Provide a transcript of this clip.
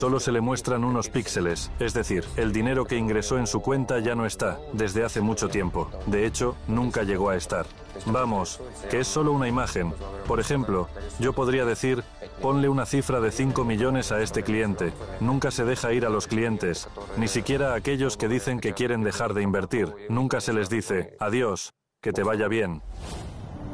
Solo se le muestran unos píxeles, es decir, el dinero que ingresó en su cuenta ya no está, desde hace mucho tiempo. De hecho, nunca llegó a estar. Vamos, que es solo una imagen. Por ejemplo, yo podría decir, ponle una cifra de 5 millones a este cliente. Nunca se deja ir a los clientes, ni siquiera a aquellos que dicen que quieren dejar de invertir. Nunca se les dice, adiós, que te vaya bien.